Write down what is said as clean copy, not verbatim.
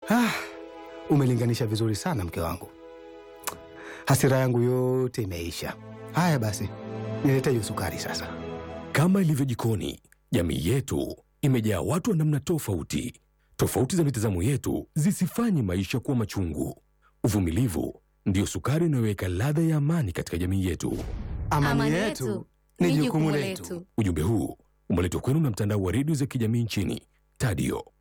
Ah, umelinganisha vizuri sana mke wangu. Hasira yangu yote imeisha. Haya basi, niletee hiyo sukari sasa. Kama ilivyo jikoni, jamii yetu imejaa watu wa namna tofauti. Tofauti za mitazamo yetu zisifanye maisha kuwa machungu. Uvumilivu ndiyo sukari inayoweka ladha ya amani katika jamii yetu. Amani yetu ni jukumu letu. Ujumbe huu umeletwa kwenu na mtandao wa redio za kijamii nchini, Tadio.